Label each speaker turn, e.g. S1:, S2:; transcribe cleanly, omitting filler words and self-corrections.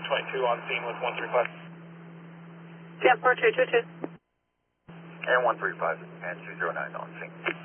S1: 22 on scene with 135.
S2: Yeah, 4222.
S3: And 135 and 209 on scene.